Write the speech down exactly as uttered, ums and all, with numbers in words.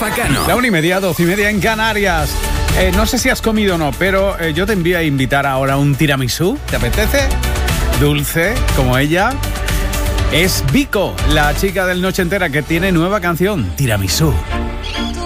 Facano. La una y media, doce y media en Canarias. Eh, no sé si has comido o no, pero eh, yo te envío a invitar ahora un tiramisú. ¿Te apetece? Dulce, como ella. Es Vico, la chica del Noche Entera, que tiene nueva canción, Tiramisú.